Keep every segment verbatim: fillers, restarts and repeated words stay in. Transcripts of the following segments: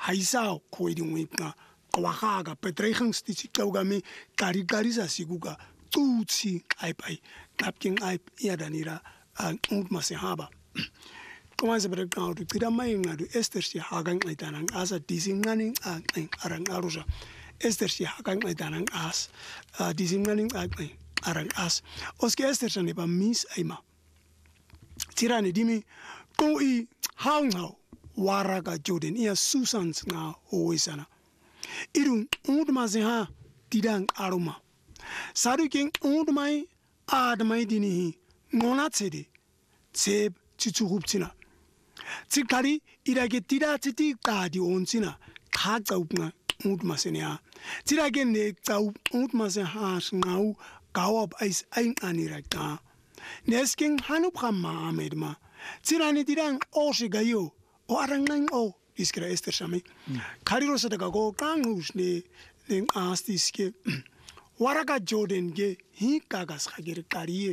haisao koiding wika kwahaga bedreigingstitsikawgami kari-karisa siguga tuutsi aipai kapking aip iadanira ngutmase haba Kwanza berekau tu tidak main ngadu Esther si hagang aitanang asa disinganing ang arang arusa Esther si hagang aitanang as disinganing ang arang as oske Esther sani pa mis aima tirani dimi ko i haung hau waraga Jordan ia Susan nga oisana irung undmase ha tidang aruma saruking undmai admai dinihi ngonatsede seb chichugupchina Tsikari irage tira titi kadi onsina kagzaupna utmasenia tirage ne tsau utmase has ngau kawab ais ain aniraka nesking hanup khamma amedma tirani tirang osigayo o arangang o iskra Esther sami kariro sadaka go kangus ne ning astiske Waraga Jordan ge hi kagas khagir kariye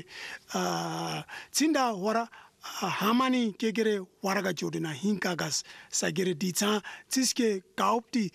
tsinda wara Hamani kegere waraga Jordan hinkagas sagere ditsa tiske kaupti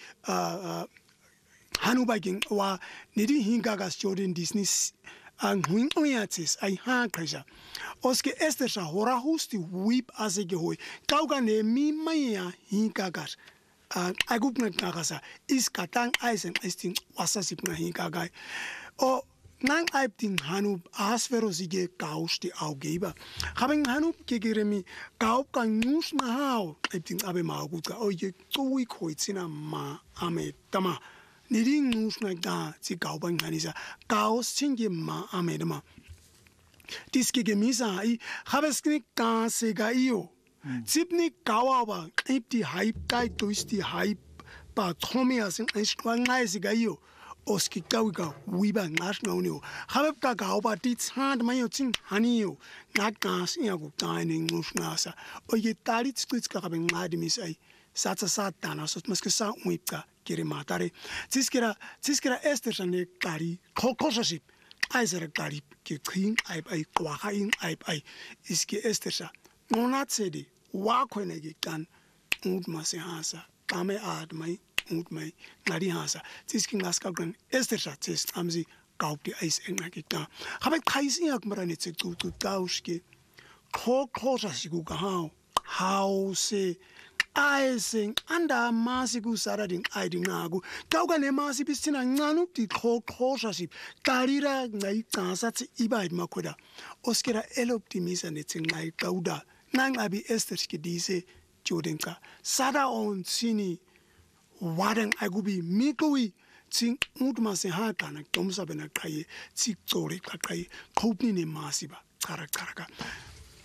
hanubaking wa nidi hinkagas Jordan Disney ang huing oyatis ay ha kresa oske Esther sa hora husti whip asege hoy kauga ne mi maya hinkagas agup na kagasa is katang aisen isting wasasip na hinkagai o Nang aipting hanub asferosige kausti augeba. Habing hanub kegeremi kaup ka news na hao aipting abe maugutka oye tui koitsina ma ame tama. Niring news na ga si kaupang hanisa kaos chinge ma ame dama. Tiske gemisa ai habeskni ka sega iyo. Zipni kawawa aipti hype kai toisti hype pa thomi asin aiskwa ngai siga iyo. Oski kawiga wiba ngas ngaunio habab ka gauba tit hand mayo tin hanio ngat gas iago dining ngus ngasa oye tarit splits ka kabeng ngadi misai satsa satana sot maske sa wipka kire matare tiskira tiskira Esther sane kari kokosasip aizer kari ke kring ai ai kwahain ai ai iske Esther sa ngonat sedi wa khonege kan utmase hasa kame ad mai Utmai ngari hasa tisking aska gran Esther sa tis amzi kaupti ais engakita habe kaisi ak marani tse tu tu tauske ko kosa sigu ka hao how se aising anda masigu sarading aiding nagu kauga ne masi bisina nganu ti ko kosa sip karira ngai tsa tsi ibaid makoda oskera el optimisa ne tse ngai kauda nang abi Esther ske dise jodenka sada on sini Wadang agubi mikoi ting utmase ha kana tomsa bena kai tik tsore ka kai khopni ne masiba kara kara